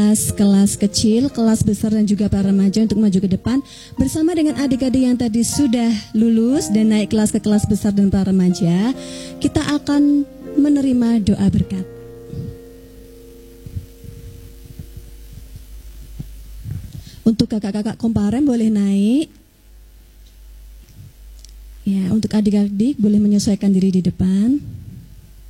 kelas kecil, kelas besar dan juga para remaja untuk maju ke depan bersama dengan adik-adik yang tadi sudah lulus dan naik kelas ke kelas besar dan para remaja. Kita akan menerima doa berkat. Untuk kakak-kakak komparem boleh naik. Ya, untuk adik-adik boleh menyesuaikan diri di depan.